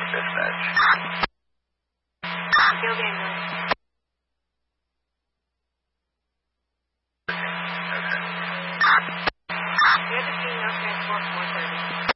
dispatch. Field ambulance. Okay. The other team, no transport, 430.